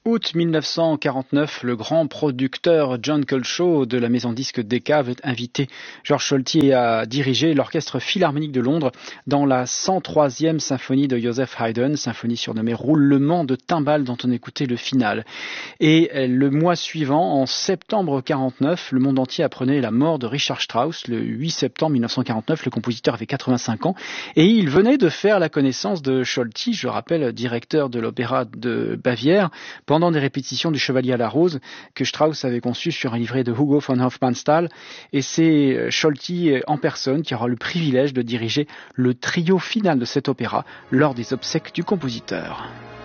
Août 1949, le grand producteur John Coltrane de la maison disque Decca avait invité Georges Solti à diriger l'Orchestre Philharmonique de Londres dans la 103e symphonie de Joseph Haydn, symphonie surnommée Roulement de timbales dont on écoutait le final. Et le mois suivant, en septembre 49, le monde entier apprenait la mort de Richard Strauss. Le 8 septembre 1949, le compositeur avait 85 ans et il venait de faire la connaissance de Solti, je rappelle, directeur de l'Opéra de Bavière, pendant des répétitions du Chevalier à la Rose que Strauss avait conçu sur un livret de Hugo von Hofmannsthal. Et c'est Solti en personne qui aura le privilège de diriger le trio final de cet opéra lors des obsèques du compositeur.